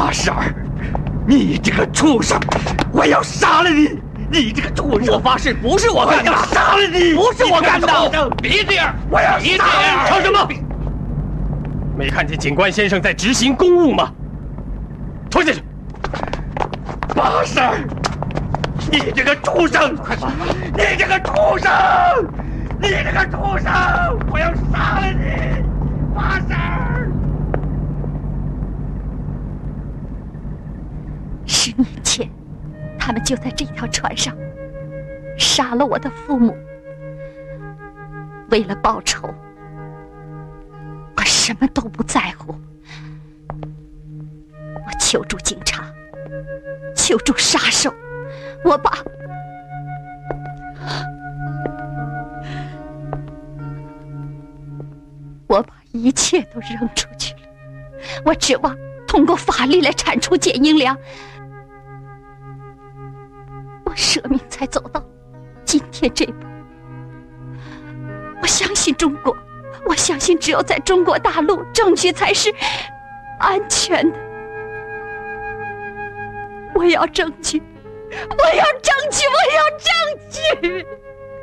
巴婶儿，你这个畜生，我要杀了你！你这个畜生！ 我发誓不是我干的， 我要杀了你！ 不是我干的！ 别这样！我要别这杀了样！ 你！ 吵什么？没看见警官先生在执行公务吗？拖下去！ 巴婶儿，你这个畜生！你这个畜生！你这个畜生！我要杀了你！巴婶儿 10年前，他们就在这条船上杀了我的父母。为了报仇，我什么都不在乎。我求助警察，求助杀手，我把一切都扔出去了。我指望通过法律来铲除简英良。我舍命才走到今天这步。我相信中国，我相信只有在中国大陆，证据才是安全的。我要证据，我要证据，我要证据！